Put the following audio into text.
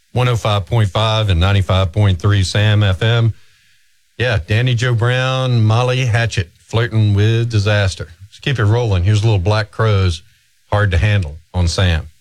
105.5 and 95.3 Sam FM. Yeah, Danny Joe Brown, Molly Hatchet, flirting with disaster. Let's keep it rolling. Here's a little Black Crowes, Hard to Handle on Sam.